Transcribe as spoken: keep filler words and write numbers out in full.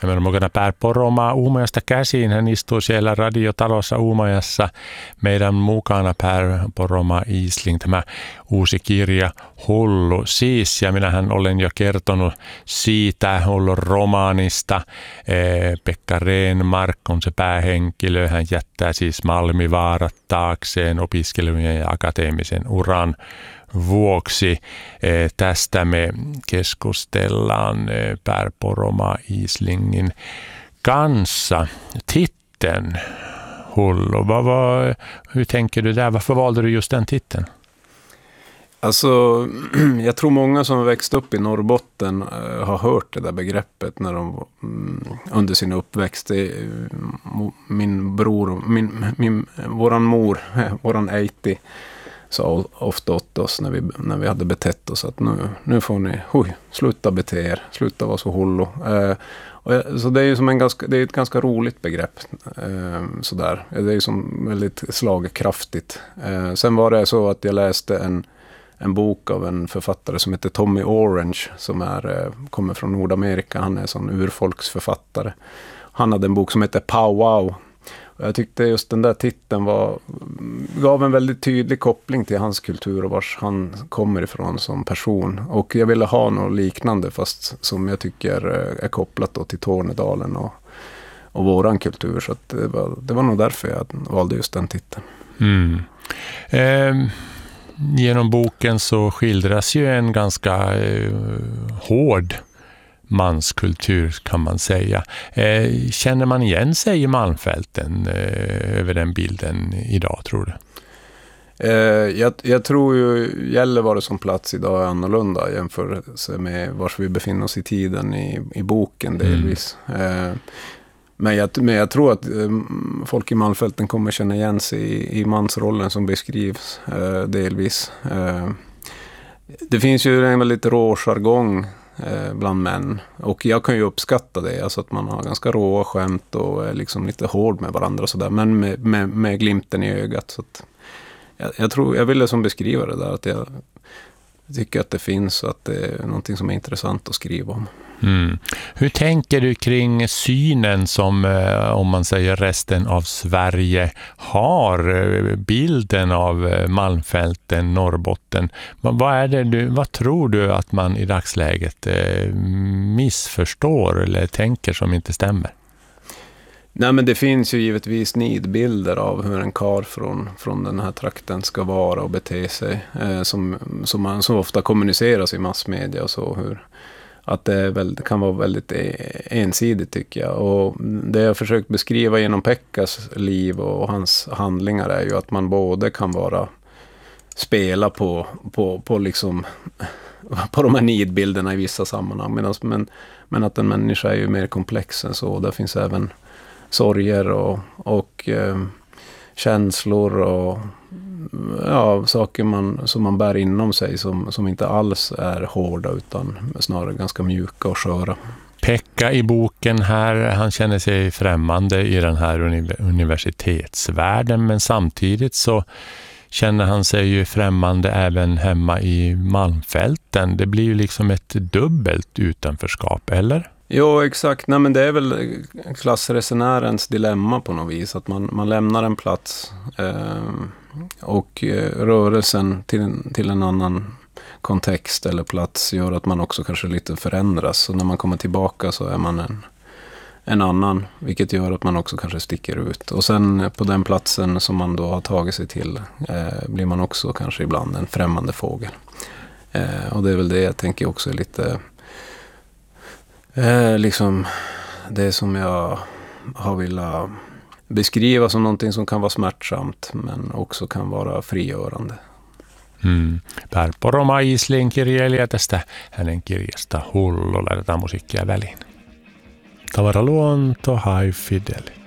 Ja meillä on mukana Per Poromaa Uumajasta käsiin. Hän istuu siellä radiotalossa Uumajassa. Meidän mukana Per Poromaa Isling, tämä uusi kirja Hullu siis. Ja minähän olen jo kertonut siitä Hullun romaanista. Pekka Renmark on se päähenkilö. Hän jättää siis Malmivaarat taakseen opiskelujen ja akateemisen uran vuoksi. Tästä me keskustellaan Per Poromaa Islingin kanssa. Titeln Hullu, vad var, hur tänker du där? Varför valde du just den titeln? Alltså, jag tror många som växt upp i Norrbotten uh, har hört det där begreppet när de um, under sin uppväxt. Det, uh, min bror, min, min, våran mor, våran Eiti sa ofta åt oss när vi, när vi hade betett oss att nu, nu får ni oj, sluta bete er, sluta vara så hullo. Uh, och, så det är ju som en ganska, det är ett ganska roligt begrepp. Uh, sådär. Det är ju som väldigt slagkraftigt. Uh, sen var det så att jag läste en en bok av en författare som heter Tommy Orange som är, kommer från Nordamerika. Han är en sån urfolksförfattare. Han hade en bok som heter Powwow. Och jag tyckte just den där titeln var, gav en väldigt tydlig koppling till hans kultur och vars han kommer ifrån som person. Och jag ville ha något liknande fast som jag tycker är kopplat då till Tornedalen och, och våran kultur. Så att det, var, det var nog därför jag valde just den titeln. Mm. Eh... Genom boken så skildras ju en ganska eh, hård manskultur kan man säga. Eh, känner man igen sig i Malmfälten eh, över den bilden idag, tror du? Eh, jag, jag tror ju Gällivare som plats idag är annorlunda jämfört med var vi befinner oss i tiden i, i boken delvis. Mm. Eh, Men jag, men jag tror att um, folk i Malmfälten kommer känna igen sig i, i mansrollen som beskrivs uh, delvis. Uh, det finns ju en väldigt rå jargong uh, bland män. Och jag kan ju uppskatta det. Alltså att man har ganska råa skämt och är liksom lite hård med varandra och sådär. Men med, med, med glimten i ögat. Så att jag, jag, tror, jag ville som beskriva det där. Att jag tycker att det finns och att det är någonting som är intressant att skriva om. Mm. Hur tänker du kring synen som, eh, om man säger resten av Sverige har, eh, bilden av eh, Malmfälten, Norrbotten? Vad, vad, är det du, vad tror du att man i dagsläget eh, missförstår eller tänker som inte stämmer? Nej, men det finns ju givetvis nidbilder av hur en karl från, från den här trakten ska vara och bete sig eh, som, som, man, som ofta kommuniceras i massmedia och så, hur att det, är väl, det kan vara väldigt ensidigt tycker jag. Och det jag försökt beskriva genom Pekkas liv och hans handlingar är ju att man både kan vara spela på, på, på, liksom, på de här nidbilderna i vissa sammanhang. Medan, men, men att en människa är ju mer komplex än så. Där finns även sorger och, och eh, känslor och ja, saker man, som man bär inom sig som, som inte alls är hårda utan snarare ganska mjuka och sköra. Pekka i boken här, han känner sig främmande i den här universitetsvärlden men samtidigt så känner han sig ju främmande även hemma i Malmfälten. Det blir ju liksom ett dubbelt utanförskap, eller? Jo, exakt. Nej, men det är väl klassresenärens dilemma på något vis. Att man, man lämnar en plats eh, och eh, rörelsen till, till en annan kontext eller plats gör att man också kanske lite förändras. Så när man kommer tillbaka så är man en, en annan, vilket gör att man också kanske sticker ut. Och sen på den platsen som man då har tagit sig till eh, blir man också kanske ibland en främmande fågel. Eh, och det är väl det jag tänker också är lite... Eh, liksom det som jag har velat beskriva som någonting som kan vara smärtsamt men också kan vara frigörande. Mm. Per Poromaa Isling kirjailija tästä hänen kirjasta Hullu. Laitetaan musiikkia väliin. Tavara luonto, high fidelity.